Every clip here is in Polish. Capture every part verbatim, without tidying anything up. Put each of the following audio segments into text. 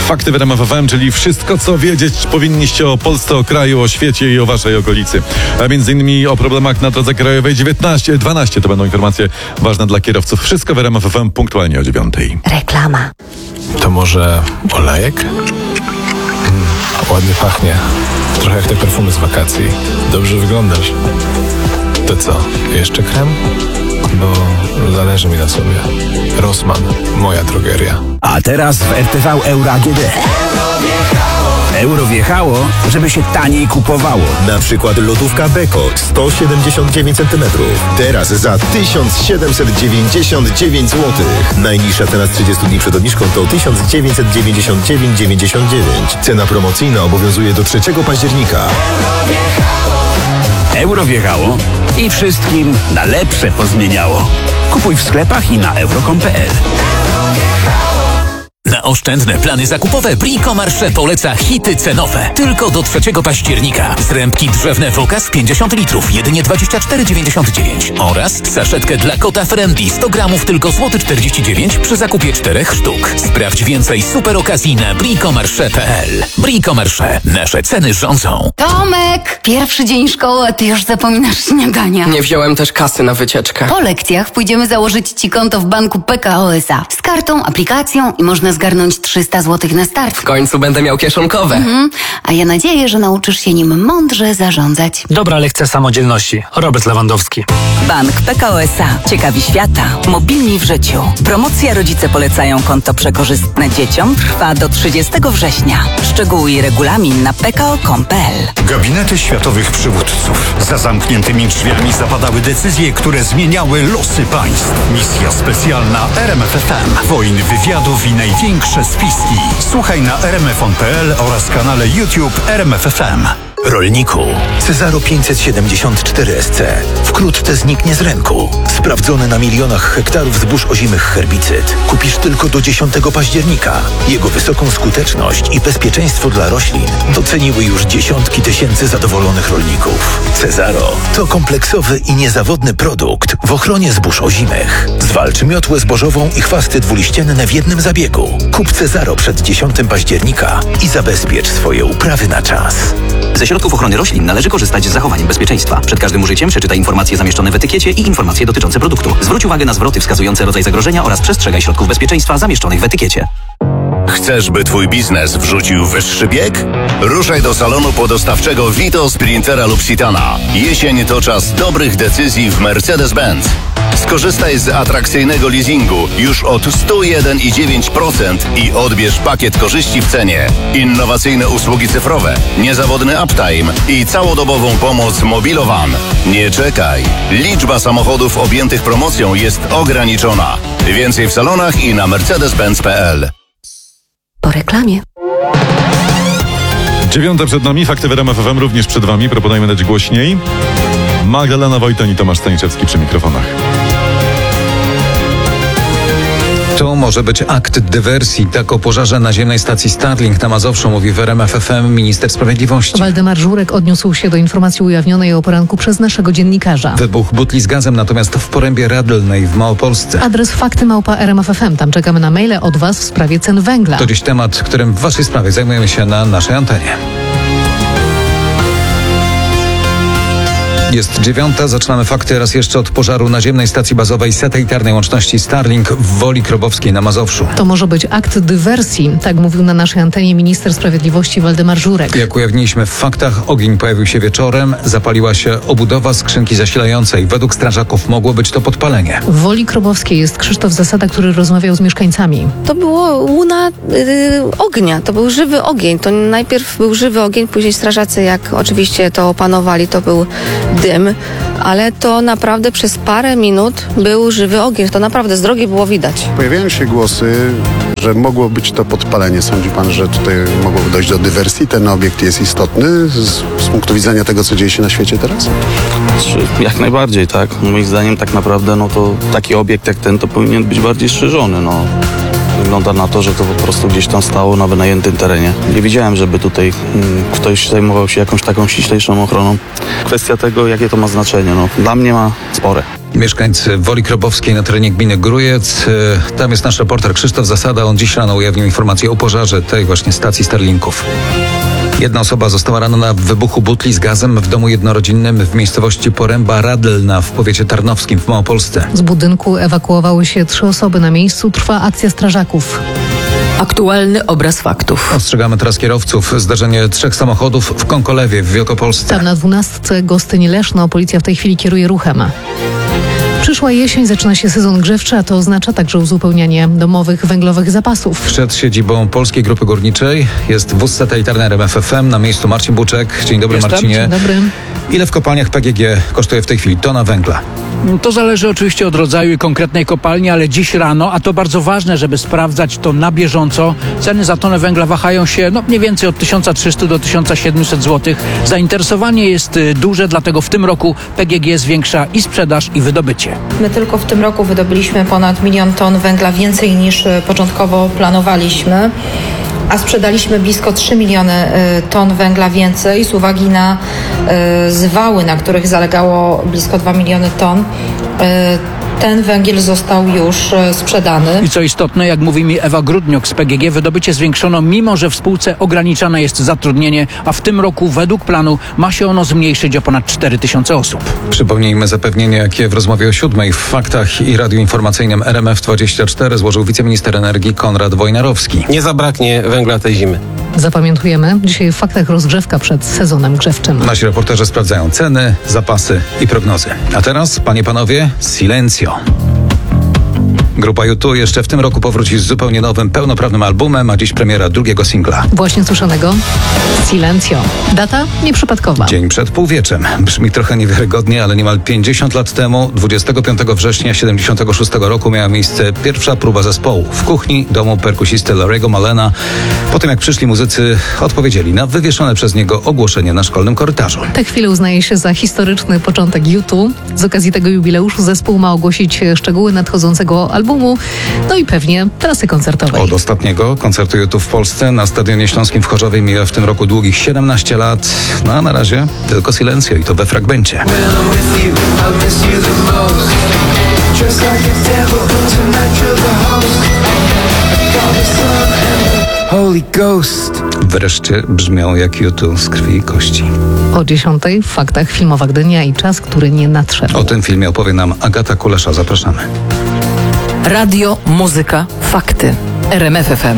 Fakty w R M F F M, czyli wszystko, co wiedzieć powinniście o Polsce, o kraju, o świecie i o waszej okolicy. A między innymi o problemach na drodze krajowej dziewiętnaście, dwanaście to będą informacje ważne dla kierowców. Wszystko w R M F F M punktualnie o dziewiątej. Reklama. To może olejek? Mm, ładnie pachnie. Trochę jak te perfumy z wakacji. Dobrze wyglądasz. To co, jeszcze krem? Bo zależy mi na sobie. Rossmann, moja drogeria. A teraz w R T V Euro A G D. Euro wjechało, żeby się taniej kupowało. Na przykład lodówka Beko sto siedemdziesiąt dziewięć centymetrów. Teraz za tysiąc siedemset dziewięćdziesiąt dziewięć złotych. Najniższa cena z trzydziestu dni przed obniżką to tysiąc dziewięćset dziewięćdziesiąt dziewięć dziewięćdziesiąt dziewięć. Cena promocyjna obowiązuje do trzeciego października. Euro wjechało i wszystkim na lepsze pozmieniało. Kupuj w sklepach i na euro kropka com kropka p l. Na oszczędne plany zakupowe Bricomarché poleca hity cenowe. Tylko do trzeciego października. Zrębki drzewne Wokas pięćdziesiąt litrów, jedynie dwadzieścia cztery dziewięćdziesiąt dziewięć. Oraz saszetkę dla kota Friendly sto gramów tylko złoty czterdzieści dziewięć przy zakupie czterech sztuk. Sprawdź więcej super okazji na bricomarché kropka p l. Bricomarché. Nasze ceny rządzą. Tomek! Pierwszy dzień szkoły, a ty już zapominasz śniadania. Nie wziąłem też kasy na wycieczkę. Po lekcjach pójdziemy założyć ci konto w banku P K O S A. Z kartą, aplikacją i można zgarnąć trzysta złotych na start. W końcu będę miał kieszonkowe. Mhm. A ja nadzieję, że nauczysz się nim mądrze zarządzać. Dobra lekcja samodzielności. Robert Lewandowski. Bank P K O S A. Ciekawi świata. Mobilni w życiu. Promocja Rodzice polecają konto przekorzystne dzieciom trwa do trzydziestego września. Szczegóły i regulamin na p k o kropka com kropka p l. Gabinety światowych przywódców. Za zamkniętymi drzwiami zapadały decyzje, które zmieniały losy państw. Misja specjalna R M F F M. Wojny wywiadów i największe spiski. Słuchaj na r m f on kropka p l oraz kanale YouTube R M F F M. Rolniku, Cezaro pięćset siedemdziesiąt cztery S C. Wkrótce zniknie z rynku. Sprawdzony na milionach hektarów zbóż ozimych herbicyd. Kupisz tylko do dziesiątego października. Jego wysoką skuteczność i bezpieczeństwo dla roślin doceniły już dziesiątki tysięcy zadowolonych rolników. Cezaro to kompleksowy i niezawodny produkt w ochronie zbóż ozimych. Zwalcz miotłę zbożową i chwasty dwuliścienne w jednym zabiegu. Kup Cezaro przed dziesiątego października i zabezpiecz swoje uprawy na czas. Ze środków ochrony roślin należy korzystać z zachowaniem bezpieczeństwa. Przed każdym użyciem przeczytaj informacje zamieszczone w etykiecie i informacje dotyczące produktu. Zwróć uwagę na zwroty wskazujące rodzaj zagrożenia oraz przestrzegaj środków bezpieczeństwa zamieszczonych w etykiecie. Chcesz, by twój biznes wrzucił wyższy bieg? Ruszaj do salonu podostawczego Vito, Sprintera lub Citana. Jesień to czas dobrych decyzji w Mercedes-Benz. Skorzystaj z atrakcyjnego leasingu już od sto jeden i dziewięć procent i odbierz pakiet korzyści w cenie. Innowacyjne usługi cyfrowe, niezawodny uptime i całodobową pomoc Mobilowan. Nie czekaj. Liczba samochodów objętych promocją jest ograniczona. Więcej w salonach i na mercedes benz kropka p l. Po reklamie. Dziewiąta przed nami, fakty w R M F F M również przed wami. Proponujemy dać głośniej. Magdalena Wojton i Tomasz Staniszewski przy mikrofonach. To może być akt dywersji. Tak o pożarze naziemnej stacji Starlink na Mazowszu mówi w R M F F M minister sprawiedliwości. Waldemar Żurek odniósł się do informacji ujawnionej o poranku przez naszego dziennikarza. Wybuch butli z gazem natomiast w Porębie Radlnej w Małopolsce. Adres fakty małpa R M F F M. Tam czekamy na maile od was w sprawie cen węgla. To dziś temat, którym w waszej sprawie zajmujemy się na naszej antenie. Jest dziewiąta, zaczynamy fakty raz jeszcze od pożaru naziemnej stacji bazowej satelitarnej łączności Starlink w Woli Krobowskiej na Mazowszu. To może być akt dywersji, tak mówił na naszej antenie minister sprawiedliwości Waldemar Żurek. Jak ujawniliśmy w faktach, ogień pojawił się wieczorem, zapaliła się obudowa skrzynki zasilającej. Według strażaków mogło być to podpalenie. W Woli Krobowskiej jest Krzysztof Zasada, który rozmawiał z mieszkańcami. To było łuna yy, ognia, to był żywy ogień. To najpierw był żywy ogień, później strażacy, jak oczywiście to opanowali, to był dym, ale to naprawdę przez parę minut był żywy ogień. To naprawdę z drogi było widać. Pojawiają się głosy, że mogło być to podpalenie. Sądzi pan, że tutaj mogłoby dojść do dywersji? Ten obiekt jest istotny z, z punktu widzenia tego, co dzieje się na świecie teraz? Jak najbardziej, tak. Moim zdaniem tak naprawdę no to taki obiekt jak ten to powinien być bardziej strzeżony. No. Wygląda na to, że to po prostu gdzieś tam stało na wynajętym terenie. Nie widziałem, żeby tutaj hmm, ktoś zajmował się jakąś taką ściślejszą ochroną. Kwestia tego, jakie to ma znaczenie, no, dla mnie ma spore. Mieszkańcy Woli Krobowskiej na terenie gminy Grójec. Tam jest nasz reporter Krzysztof Zasada. On dziś rano ujawnił informację o pożarze tej właśnie stacji Starlinków. Jedna osoba została ranna w wybuchu butli z gazem w domu jednorodzinnym w miejscowości Poręba-Radlna w powiecie tarnowskim w Małopolsce. Z budynku ewakuowały się trzy osoby. Na miejscu trwa akcja strażaków. Aktualny obraz faktów. Ostrzegamy teraz kierowców. Zdarzenie trzech samochodów w Konkolewie w Wielkopolsce. Tam na dwunastce Gostyń-Leszno policja w tej chwili kieruje ruchem. Przyszła jesień, zaczyna się sezon grzewczy, a to oznacza także uzupełnianie domowych węglowych zapasów. Przed siedzibą Polskiej Grupy Górniczej jest wóz satelitarny R M F F M. Na miejscu Marcin Buczek. Dzień dobry, Jestem. Marcinie. Dzień dobry. Ile w kopalniach P G G kosztuje w tej chwili tona węgla? To zależy oczywiście od rodzaju i konkretnej kopalni, ale dziś rano, a to bardzo ważne, żeby sprawdzać to na bieżąco, ceny za tonę węgla wahają się no mniej więcej od tysiąc trzysta do tysiąc siedemset złotych. Zainteresowanie jest y, duże, dlatego w tym roku P G G zwiększa i sprzedaż, i wydobycie. My tylko w tym roku wydobyliśmy ponad milion ton węgla więcej niż y, początkowo planowaliśmy, a sprzedaliśmy blisko trzy miliony y, ton węgla więcej z uwagi na y, zwały, na których zalegało blisko dwa miliony ton. Y, ten węgiel został już y, sprzedany. I co istotne, jak mówi mi Ewa Grudniok z P G G, wydobycie zwiększono, mimo że w spółce ograniczane jest zatrudnienie, a w tym roku według planu ma się ono zmniejszyć o ponad cztery tysiące osób. Przypomnijmy zapewnienie, jakie w rozmowie o siódmej w Faktach i Radiu Informacyjnym R M F dwadzieścia cztery złożył wiceminister energii Konrad Wojnarowski. Nie zabraknie węgla tej zimy. Zapamiętujemy. Dzisiaj w Faktach rozgrzewka przed sezonem grzewczym. Nasi reporterzy sprawdzają ceny, zapasy i prognozy. A teraz, panie, panowie, silencio. Grupa U dwa jeszcze w tym roku powróci z zupełnie nowym, pełnoprawnym albumem, a dziś premiera drugiego singla. Właśnie słyszanego Silencio. Data nieprzypadkowa. Dzień przed półwieczem. Brzmi trochę niewiarygodnie, ale niemal pięćdziesiąt lat temu, dwudziestego piątego września siedemdziesiątego szóstego roku miała miejsce pierwsza próba zespołu w kuchni domu perkusisty Larry'ego Malena. Po tym jak przyszli muzycy, odpowiedzieli na wywieszone przez niego ogłoszenie na szkolnym korytarzu. Tę chwilę uznaje się za historyczny początek U dwa. Z okazji tego jubileuszu zespół ma ogłosić szczegóły nadchodzącego albumu, no i pewnie trasy koncertowej. Od ostatniego koncertu U dwa w Polsce na Stadionie Śląskim w Chorzowie mija w tym roku długich siedemnaście lat. No a na razie tylko silencio i to we fragmencie. Holy Ghost. Wreszcie brzmią jak U dwa z krwi i kości. O dziesiątej w Faktach filmowa Gdynia i czas, który nie nadszedł. O tym filmie opowie nam Agata Kulesza. Zapraszamy. Radio, muzyka, fakty. R M F F M.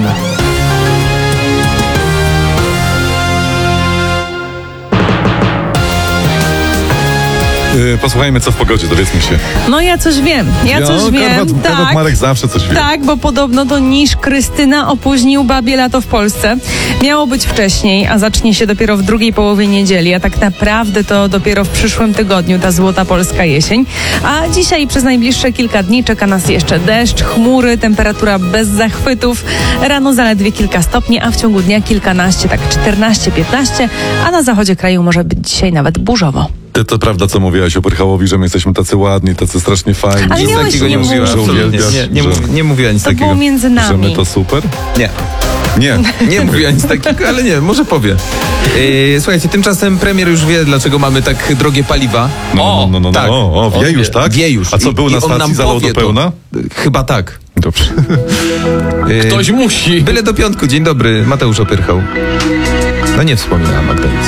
Posłuchajmy, co w pogodzie, dowiedzmy się. No ja coś wiem, ja Jo, coś wiem. Karpat, tak, Karpat Marek zawsze coś wie. tak, bo podobno to niż Krystyna opóźnił babie lato w Polsce. Miało być wcześniej, a zacznie się dopiero w drugiej połowie niedzieli, a tak naprawdę to dopiero w przyszłym tygodniu ta złota polska jesień. A dzisiaj przez najbliższe kilka dni czeka nas jeszcze deszcz, chmury, temperatura bez zachwytów. Rano zaledwie kilka stopni, a w ciągu dnia kilkanaście, tak czternaście piętnaście, a na zachodzie kraju może być dzisiaj nawet burzowo. To, to prawda, co mówiłaś o Pyrchałowi, że my jesteśmy tacy ładni, tacy strasznie fajni. Ale Nic miałeś takiego nie nie mówiła, mówić. że uwielbiasz. Nie, nie, że, mów, nie mówiła nic To takiego. było między że nami. my to super? Nie. Nie. Nie mówiła nic takiego, ale nie, może powie. Yy, słuchajcie, tymczasem premier już wie, dlaczego mamy tak drogie paliwa. No, no, no, no, tak. no. O, wie On już, tak? Wie już. A co, I- był i na on stacji, nam zalał powie do pełna? To. Chyba tak. Dobrze. Yy, Ktoś musi. Byle do piątku. Dzień dobry, Mateusz Opyrchał. No nie wspominałam Magdalena.